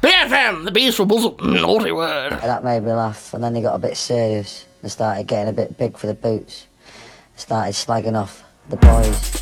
BFM, the beast will buzzle. Naughty word. That made me laugh, and then he got a bit serious and started getting a bit big for the boots. Started slagging off the boys.